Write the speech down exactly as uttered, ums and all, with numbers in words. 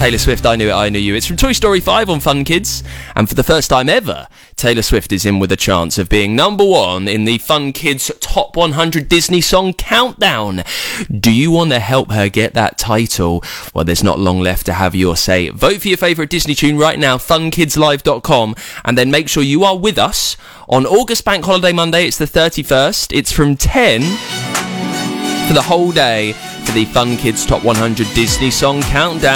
Taylor Swift, I Knew It, I Knew You. It's from Toy Story five on Fun Kids, and for the first time ever, Taylor Swift is in with a chance of being number one in the Fun Kids Top one hundred Disney Song Countdown. Do you want to help her get that title? Well, there's not long left to have your say. Vote for your favourite Disney tune right now, fun kids live dot com, and then make sure you are with us on August Bank Holiday Monday. It's the thirty-first. It's from ten for the whole day for the Fun Kids Top one hundred Disney Song Countdown.